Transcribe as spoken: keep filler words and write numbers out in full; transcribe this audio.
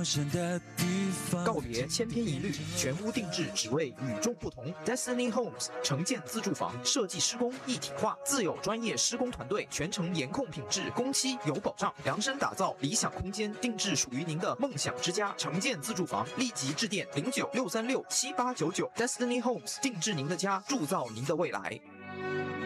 陌生的地方。 告别千篇一律，全屋定制，只为与众不同。Destiny Homes 城建自住房设计施工一体化，自有专业施工团队，全程严控品质，工期有保障，量身打造理想空间，定制属于您的梦想之家。城建自住房，立即致电零九六三六七八九九。Destiny Homes 定制您的家，铸造您的未来。